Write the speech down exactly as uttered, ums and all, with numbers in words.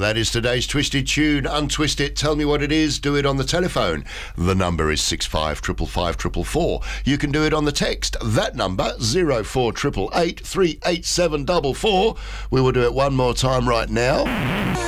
that is today's Twisted Tune. Untwist it, tell me what it is, do it on the telephone. The number is six five five five five four four. You can do it on the text. That number, zero four eight eight eight three eight seven four four. We will do it one more time right now.